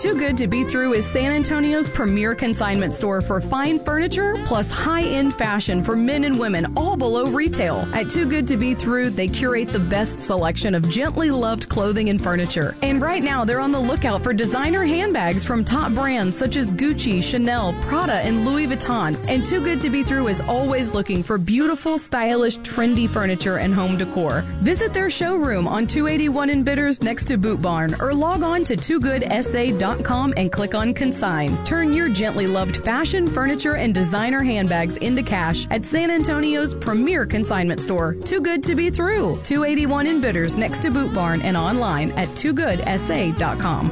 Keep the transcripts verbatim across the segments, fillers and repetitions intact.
Too Good to Be Through is San Antonio's premier consignment store for fine furniture plus high-end fashion for men and women, all below retail. At Too Good to Be Through, they curate the best selection of gently loved clothing and furniture. And right now, they're on the lookout for designer handbags from top brands such as Gucci, Chanel, Prada, and Louis Vuitton. And Too Good to Be Through is always looking for beautiful, stylish, trendy furniture and home decor. Visit their showroom on two eighty-one in Bitters next to Boot Barn, or log on to too good s a dot com and click on Consign. Turn your gently loved fashion, furniture, and designer handbags into cash at San Antonio's premier consignment store, Too Good to Be Through, two eighty-one in Bitters next to Boot Barn, and online at too good s a dot com.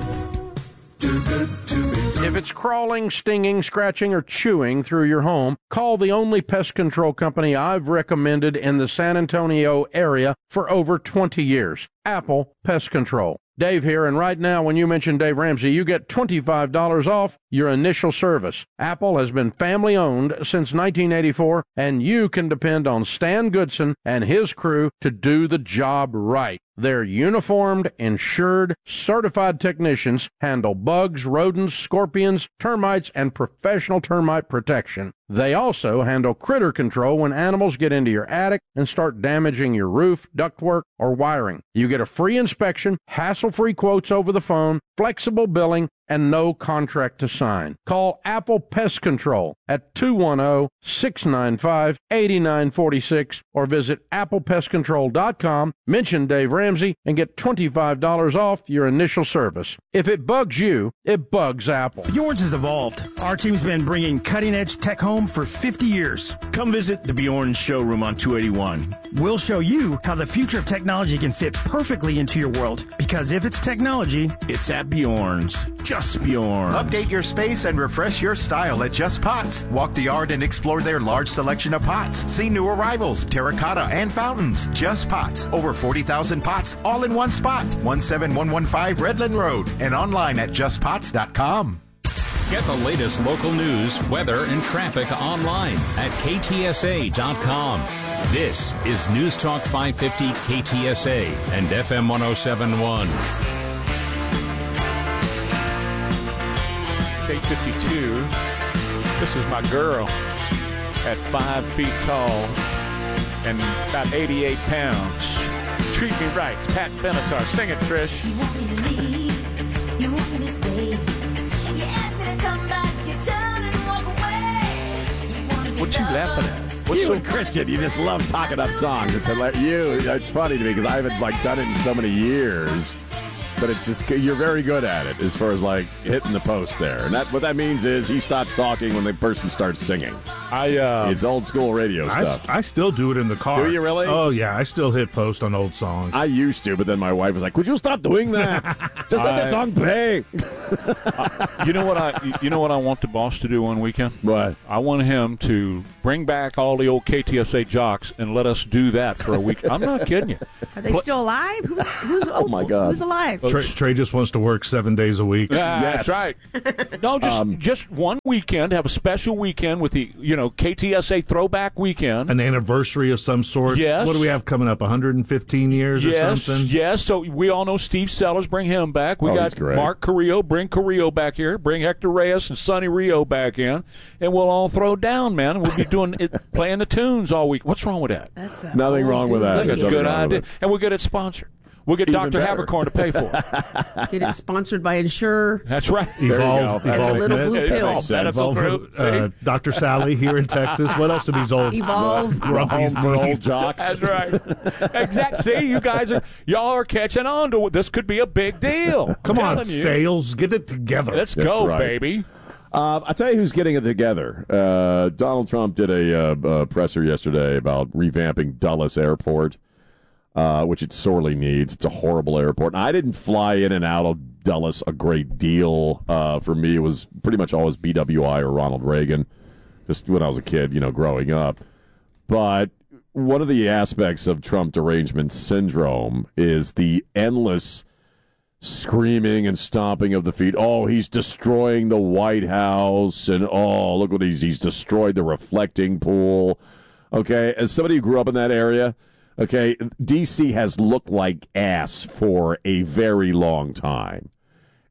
Too good to be through. If it's crawling, stinging, scratching, or chewing through your home, call the only pest control company I've recommended in the San Antonio area for over twenty years, Apple Pest Control. Dave here, and right now when you mention Dave Ramsey, you get twenty-five dollars off your initial service. Apple has been family-owned since nineteen eighty-four, and you can depend on Stan Goodson and his crew to do the job right. Their uniformed, insured, certified technicians handle bugs, rodents, scorpions, termites, and professional termite protection. They also handle critter control when animals get into your attic and start damaging your roof, ductwork, or wiring. You get a free inspection, hassle-free quotes over the phone, flexible billing, and no contract to sign. Call Apple Pest Control at two one zero, six nine five, eight nine four six or visit apple pest control dot com, mention Dave Ramsey, and get twenty-five dollars off your initial service. If it bugs you, it bugs Apple. Bjorn's has evolved. Our team's been bringing cutting-edge tech home for fifty years. Come visit the Bjorn showroom on two eighty-one. We'll show you how the future of technology can fit perfectly into your world. Because if it's technology, it's at Bjorn's. Just Bjorn's. Update your space and refresh your style at Just Pots. Walk the yard and explore their large selection of pots. See new arrivals, terracotta, and fountains. Just Pots. Over forty thousand pots, all in one spot. one seven one one five Redland Road. And online at just pots dot com. Get the latest local news, weather, and traffic online at K T S A dot com. This is News Talk five fifty K T S A and F M one oh seven point one. It's eight fifty-two. This is my girl at five feet tall and about eighty-eight pounds. Treat Me Right. Pat Benatar. Sing it, Trish. You want me to leave. You want me to stay. You ask me to come back. You turn and walk away. You want to be What you laughing at? What's you so- and Christian, you just love talking up songs. It's hilarious. You, it's funny to me because I haven't like done it in so many years. But it's just, you're very good at it as far as like hitting the post there. And that what that means is he stops talking when the person starts singing. I uh, It's old school radio I, stuff. I still do it in the car. Do you really? Oh, yeah. I still hit post on old songs. I used to, but then my wife was like, "Could you stop doing that? Just let I, the song play." uh, you know what I you know what I want the boss to do one weekend? What? I want him to bring back all the old K T S A jocks and let us do that for a week. I'm not kidding you. Are they still alive? Who's, who's Oh, my God. Who's alive? Trey, Trey just wants to work seven days a week. Yeah, Yes. That's right. No, just Um, just one weekend. Have a special weekend with the you know K T S A throwback weekend. An anniversary of some sort. Yes. What do we have coming up? one hundred fifteen years yes, or something? Yes. So we all know Steve Sellers. Bring him back. We Oh, got he's great. Mark Carrillo. Bring Carrillo back here. Bring Hector Reyes and Sonny Rio back in, and we'll all throw down, man. We'll be doing it, playing the tunes all week. What's wrong with that? That's a Nothing wrong with that. That's a Nothing good wrong with idea, it. and we'll get it sponsored. We'll get Even Doctor better. Havercorn to pay for it. Get it sponsored by Insure. That's right. Evolve, go. And the Evolve little Med. blue Yeah, pill. Evolve Medical Evolve, Group. See? uh, Doctor Sally here in Texas. What else do these old Evolve. grumpies Home for need? old jocks. That's right. Exactly. See, you guys are y'all are catching on to it. This could be a big deal. Come I'm on, telling you. sales. Get it together. Let's That's go, right. baby. Uh, I'll tell you who's getting it together. Uh, Donald Trump did a uh, uh, presser yesterday about revamping Dulles Airport, uh, which it sorely needs. It's a horrible airport. And I didn't fly in and out of Dulles a great deal. Uh, for me, it was pretty much always B W I or Ronald Reagan, just when I was a kid, you know, growing up. But one of the aspects of Trump derangement syndrome is the endless screaming and stomping of the feet. Oh, he's destroying the White House, and oh, look what he's he's destroyed the reflecting pool. Okay, as somebody who grew up in that area, okay, D C has looked like ass for a very long time.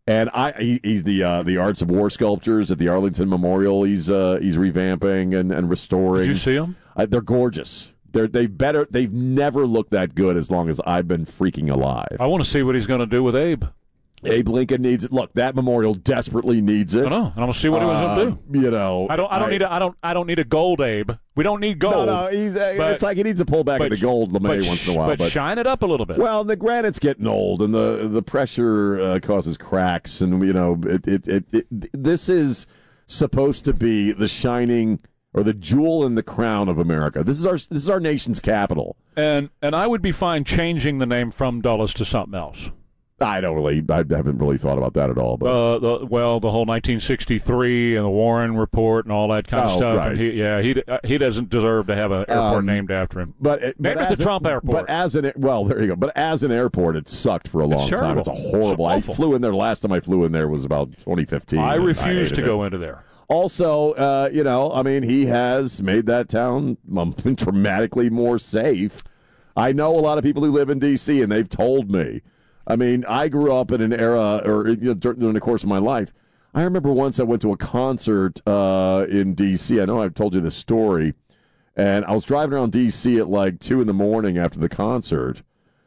And I, he, he's the uh, the Arts of War sculptures at the Arlington Memorial. He's uh, he's revamping and, and restoring. Did you see them? Uh, they're gorgeous. They're they better. They've never looked that good as long as I've been freaking alive. I want to see what he's going to do with Abe. Abe Lincoln needs it. Look, that memorial desperately needs it. I know. And I'm going to see what he was going to do. You know, I don't. I don't I, need. A, I don't. I don't need a gold Abe. We don't need gold. No, no. He's, uh, but, it's like he needs to pull back but, at the gold LeMay but, once in a while. But, But shine it up a little bit. Well, the granite's getting old, and the the pressure uh, causes cracks, and you know, it, it, it, it this is supposed to be the shining or the jewel in the crown of America. This is our this is our nation's capital. And and I would be fine changing the name from Dulles to something else. I don't really, I haven't really thought about that at all. But uh, the, well, the whole nineteen sixty-three and the Warren Report and all that kind of oh, stuff. Right. And he, yeah, he uh, he doesn't deserve to have an airport um, named after him. But it, Name but it the a, Trump Airport. But as an well, there you go. But as an airport, it sucked for a long it's time. It's a horrible. I flew in there. Last time I flew in there was about twenty fifteen. I refuse I to it. go into there. Also, uh, you know, I mean, he has made that town um, dramatically more safe. I know a lot of people who live in D C, and they've told me. I mean, I grew up in an era, or you know, during the course of my life. I remember once I went to a concert uh, in D C. I know I've told you this story, and I was driving around D C at like two in the morning after the concert,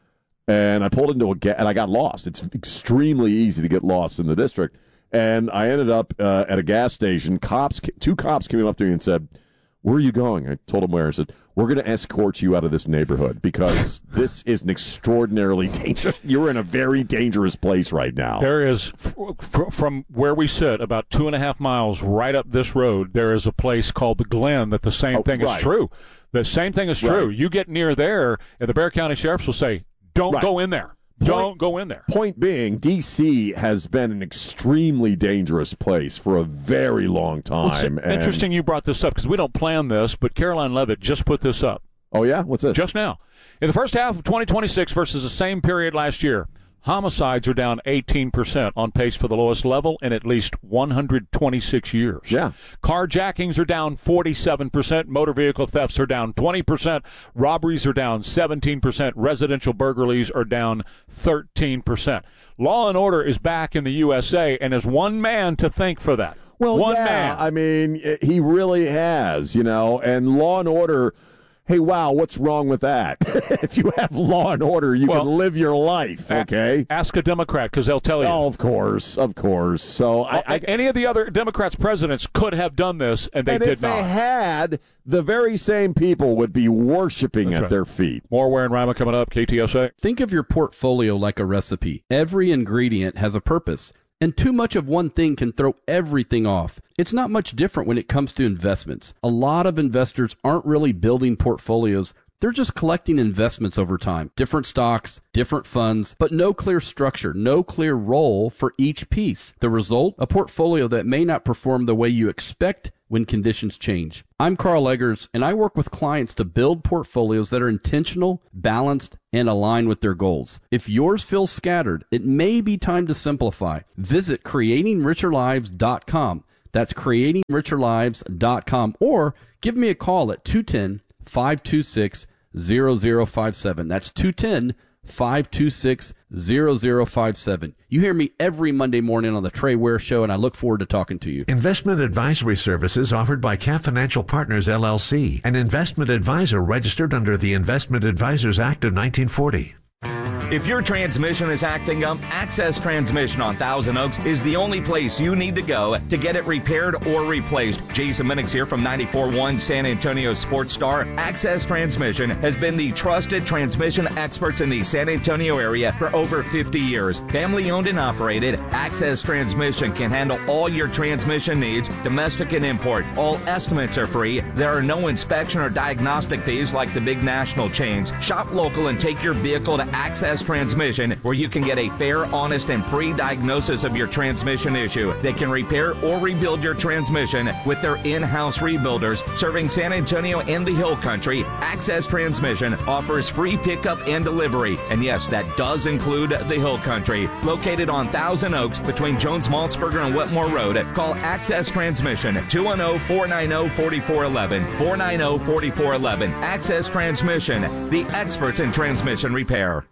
and I pulled into a ga- and I got lost. It's extremely easy to get lost in the district, and I ended up uh, at a gas station. Cops, two cops came up to me and said, "Where are you going?" I told them where. I said, "We're going to escort you out of this neighborhood because this is an extraordinarily dangerous. You're in a very dangerous place right now." There is, f- f- from where we sit, about two and a half miles right up this road, there is a place called the Glen that the same oh, thing right. is true. The same thing is true. Right. You get near there, and the Bexar County Sheriffs will say, "Don't right. go in there. Point, Don't go in there." Point being, D C has been an extremely dangerous place for a very long time. Well, interesting you brought this up because we don't plan this, but Caroline Levitt just put this up. Oh, yeah? What's this? Just now. In the first half of twenty twenty-six versus the same period last year, homicides are down eighteen percent, on pace for the lowest level in at least one hundred twenty-six years. Yeah. Carjackings are down forty-seven percent. Motor vehicle thefts are down twenty percent. Robberies are down seventeen percent. Residential burglaries are down thirteen percent. Law and order is back in the U S A, and there's one man to thank for that. Well, one yeah, man. I mean, he really has, you know, and Law and Order. Hey, wow, what's wrong with that? If you have law and order, you well, can live your life, okay? Ask a Democrat, because they'll tell you. Oh, of course, of course. So I, I, Any of the other Democrats' presidents could have done this, and they and did if not. they had, the very same people would be worshiping That's at right. their feet. More Ware and Rima coming up, K T S A. Think of your portfolio like a recipe. Every ingredient has a purpose, and too much of one thing can throw everything off. It's not much different when it comes to investments. A lot of investors aren't really building portfolios. They're just collecting investments over time. Different stocks, different funds, but no clear structure, no clear role for each piece. The result? A portfolio that may not perform the way you expect when conditions change. I'm Carl Eggers, and I work with clients to build portfolios that are intentional, balanced, and aligned with their goals. If yours feels scattered, it may be time to simplify. Visit creating richer lives dot com. That's creating richer lives dot com, or give me a call at two one zero, five two six, zero zero five seven. That's two one zero, five two six, zero zero five seven. You hear me every Monday morning on the Trey Ware Show, and I look forward to talking to you. Investment advisory services offered by Cap Financial Partners, L L C, an investment advisor registered under the Investment Advisors Act of nineteen forty. If your transmission is acting up, Access Transmission on Thousand Oaks is the only place you need to go to get it repaired or replaced. Jason Minix here from ninety-four point one San Antonio Sports Star. Access Transmission has been the trusted transmission experts in the San Antonio area for over fifty years. Family owned and operated, Access Transmission can handle all your transmission needs, domestic and import. All estimates are free. There are no inspection or diagnostic fees like the big national chains. Shop local and take your vehicle to Access Transmission, where you can get a fair, honest, and free diagnosis of your transmission issue. They can repair or rebuild your transmission with their in-house rebuilders serving San Antonio and the Hill Country. Access Transmission offers free pickup and delivery, and yes, that does include the Hill Country. Located on Thousand Oaks between Jones Maltzberger and Wetmore Road, call Access Transmission two one zero, four nine zero, four four one one, four nine zero, four four one one. Access Transmission, the experts in transmission repair.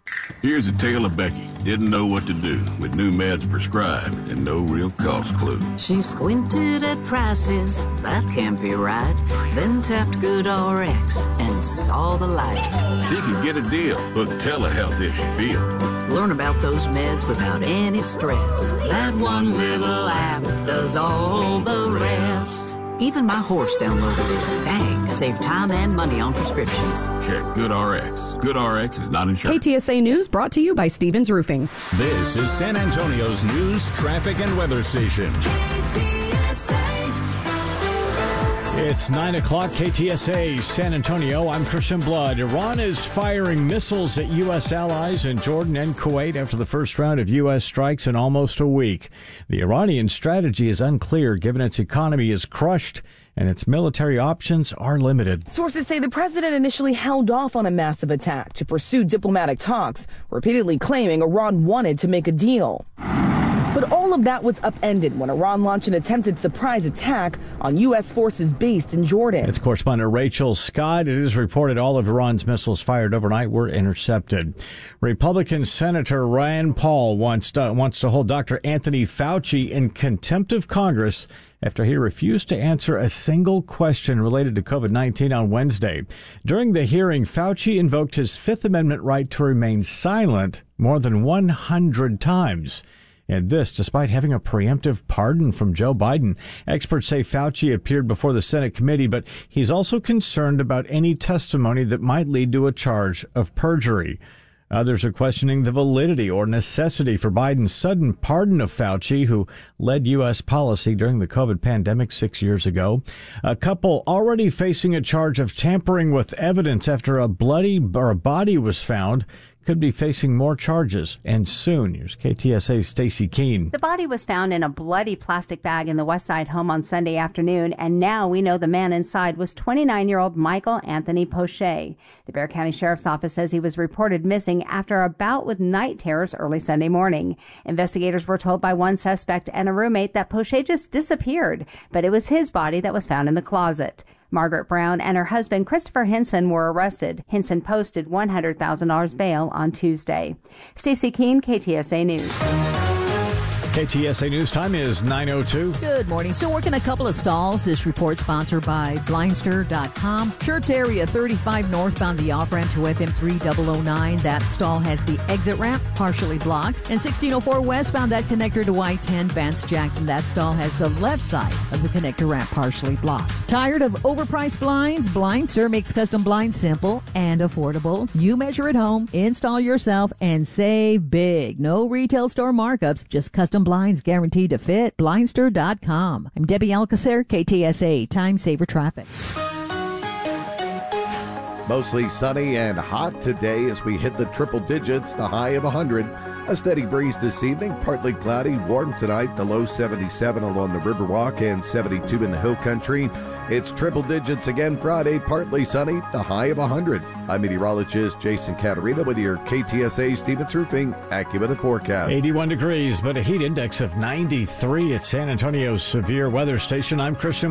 Here's a tale of Becky. Didn't know what to do with new meds prescribed and no real cost clue. She squinted at prices, that can't be right. Then tapped GoodRx and saw the light. She could get a deal. Book telehealth if she feels. Learn about those meds without any stress. That one little app does all the rest. Even my horse downloaded it. Dang, save time and money on prescriptions. Check GoodRx. GoodRx is not insured. K T S A News brought to you by Stevens Roofing. This is San Antonio's news, traffic, and weather station. It's nine o'clock, K T S A, San Antonio. I'm Christian Blood. Iran is firing missiles at U S allies in Jordan and Kuwait after the first round of U S strikes in almost a week. The Iranian strategy is unclear given its economy is crushed and its military options are limited. Sources say the president initially held off on a massive attack to pursue diplomatic talks, repeatedly claiming Iran wanted to make a deal. But all of that was upended when Iran launched an attempted surprise attack on U S forces based in Jordan. It's correspondent Rachel Scott. It is reported all of Iran's missiles fired overnight were intercepted. Republican Senator Rand Paul wants to, wants to hold Doctor Anthony Fauci in contempt of Congress after he refused to answer a single question related to COVID nineteen on Wednesday. During the hearing, Fauci invoked his Fifth Amendment right to remain silent more than one hundred times. And this, despite having a preemptive pardon from Joe Biden. Experts say Fauci appeared before the Senate committee, but he's also concerned about any testimony that might lead to a charge of perjury. Others are questioning the validity or necessity for Biden's sudden pardon of Fauci, who led U S policy during the COVID pandemic six years ago. A couple already facing a charge of tampering with evidence after a bloody or a body was found could be facing more charges, and soon. Here's K T S A's Stacey Keene. The body was found in a bloody plastic bag in the West Side home on Sunday afternoon, and now we know the man inside was twenty-nine-year-old Michael Anthony Poche. The Bexar County Sheriff's Office says he was reported missing after a bout with night terrors early Sunday morning. Investigators were told by one suspect and a roommate that Poche just disappeared, but it was his body that was found in the closet. Margaret Brown and her husband, Christopher Henson, were arrested. Henson posted one hundred thousand dollars bail on Tuesday. Stacey Keene, K T S A News. K T S A News time is nine oh two. Good morning. Still working a couple of stalls. This report sponsored by Blindster dot com. Shirts area thirty-five northbound the off-ramp to F M three thousand nine. That stall has the exit ramp partially blocked. And sixteen oh four westbound, that connector to I ten Vance Jackson. That stall has the left side of the connector ramp partially blocked. Tired of overpriced blinds? Blindster makes custom blinds simple and affordable. You measure at home, install yourself, and save big. No retail store markups, just custom blinds guaranteed to fit. Blindster dot com. I'm Debbie Alcacer, K T S A, Time Saver Traffic. Mostly sunny and hot today as we hit the triple digits, the high of one hundred. A steady breeze this evening, partly cloudy, warm tonight, the low seventy-seven along the Riverwalk and seventy-two in the Hill Country. It's triple digits again Friday, partly sunny, the high of one hundred. I'm meteorologist Jason Caterina with your K T S A Stevens Roofing AccuWeather forecast. eighty-one degrees, but a heat index of ninety-three at San Antonio's severe weather station. I'm Christian